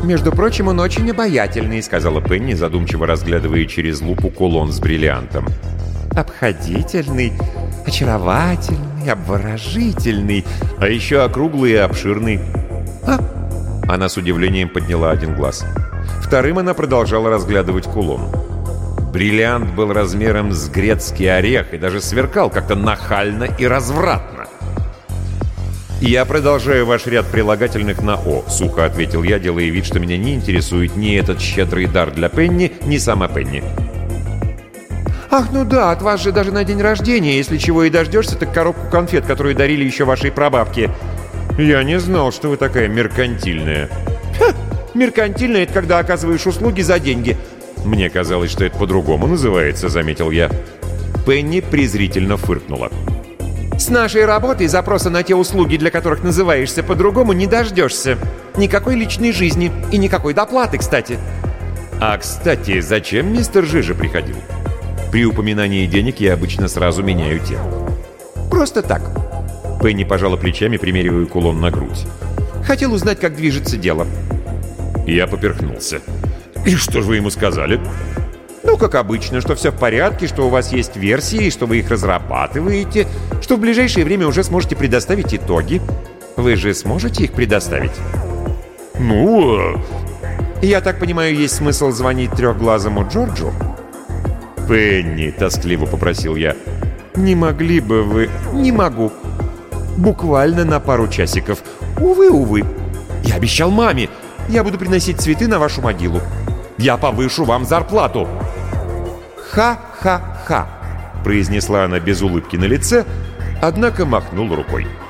«Между прочим, он очень обаятельный», — сказала Пенни, задумчиво разглядывая через лупу кулон с бриллиантом. «Обходительный, очаровательный, обворожительный, а еще округлый и обширный». Она с удивлением подняла один глаз. Вторым она продолжала разглядывать кулон. Бриллиант был размером с грецкий орех и даже сверкал как-то нахально и развратно. «Я продолжаю ваш ряд прилагательных на «о», — сухо ответил я, делая вид, что меня не интересует ни этот щедрый дар для Пенни, ни сама Пенни. «Ах, ну да, от вас же даже на день рождения, если чего и дождешься, так коробку конфет, которую дарили еще вашей прабабке». «Я не знал, что вы такая меркантильная». «Меркантильная — это когда оказываешь услуги за деньги». «Мне казалось, что это по-другому называется», — заметил я. Пенни презрительно фыркнула. «С нашей работой запроса на те услуги, для которых называешься по-другому, не дождешься. Никакой личной жизни и никакой доплаты, кстати». «А, кстати, зачем мистер Жижа приходил?» При упоминании денег я обычно сразу меняю тему. «Просто так». Пенни пожала плечами, примеривая кулон на грудь. «Хотел узнать, как движется дело». Я поперхнулся. «И что же вы ему сказали?» «Ну, как обычно, что все в порядке, что у вас есть версии, что вы их разрабатываете, что в ближайшее время уже сможете предоставить итоги. Вы же сможете их предоставить?» «Ну...» «Я так понимаю, есть смысл звонить трехглазому Джорджу?» «Пенни», — тоскливо попросил я, — «не могли бы вы...» «Не могу. Буквально на пару часиков. Увы. Я обещал маме. Я буду приносить цветы на вашу могилу. Я повышу вам зарплату». «Ха-ха-ха», — произнесла она без улыбки на лице, однако махнула рукой.